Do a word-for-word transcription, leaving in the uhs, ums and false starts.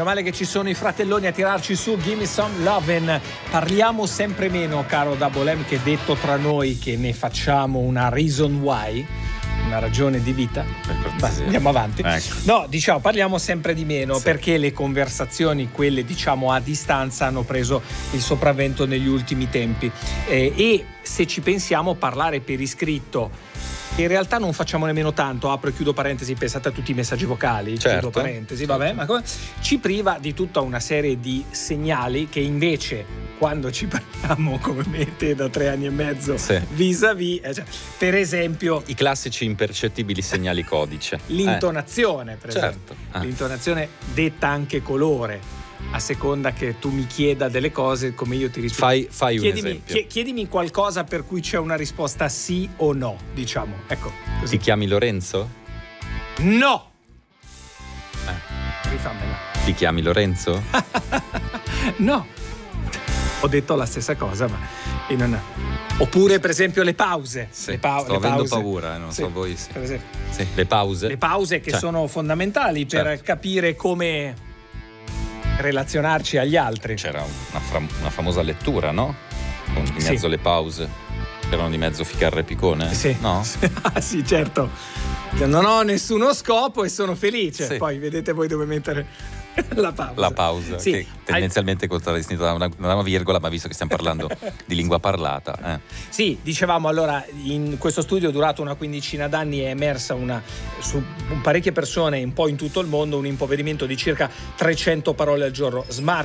meno male che ci sono i fratelloni a tirarci su. Gimme some lovin'. Parliamo sempre meno, caro Double M, che detto tra noi che ne facciamo una reason why, una ragione di vita. Beh, andiamo avanti. Ecco. No, diciamo, parliamo sempre di meno, sì, perché le conversazioni, quelle diciamo a distanza, hanno preso il sopravvento negli ultimi tempi. Eh, e se ci pensiamo, parlare per iscritto, in realtà non facciamo nemmeno tanto, apro e chiudo parentesi, pensate a tutti i messaggi vocali, certo, chiudo parentesi, vabbè, ma come, ci priva di tutta una serie di segnali che invece quando ci parliamo come me te da tre anni e mezzo, sì, vis-à-vis, eh, cioè, per esempio i classici impercettibili segnali codice, l'intonazione, eh. per certo, esempio, eh. l'intonazione detta anche colore, a seconda che tu mi chieda delle cose, come io ti rispondo. Fai, fai chiedimi, un esempio. Chie- chiedimi qualcosa per cui c'è una risposta sì o no, diciamo. Ecco. Così. Ti chiami Lorenzo? No! Eh. Rifammela. Ti chiami Lorenzo? No. Ho detto la stessa cosa, ma io non... Oppure per esempio le pause. Sì, le pa- sto le avendo pause. paura, eh, non sì, so voi. Sì. Per esempio. Sì. Le pause. Le pause che cioè. sono fondamentali per certo. capire come relazionarci agli altri. C'era una, fam- una famosa lettura, no? Con di mezzo sì. le pause. Erano di mezzo Ficarra e Picone? Sì. No? Ah, sì, certo. Non ho nessuno scopo e sono felice. Sì. Poi vedete voi dove mettere la pausa. La pausa, sì. che tendenzialmente è contraddistinta da una, da una virgola, ma visto che stiamo parlando di lingua parlata. Eh. Sì, dicevamo allora, in questo studio durato una quindicina d'anni è emersa una, su parecchie persone un po' in tutto il mondo un impoverimento di circa trecento parole al giorno. Smart